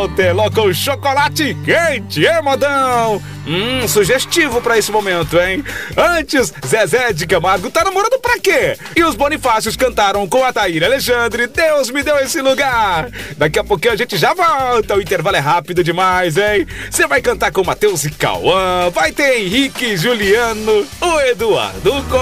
Teló com chocolate quente, hein, modão? Sugestivo pra esse momento, hein? Antes, Zezé de Camargo tá namorando pra quê? E os Bonifácios cantaram com a Thaíra Alexandre, Deus me deu esse lugar. Daqui a pouquinho a gente já volta, o intervalo é rápido demais, hein? Você vai cantar com Matheus e Cauã, vai ter Henrique e Juliano, o Eduardo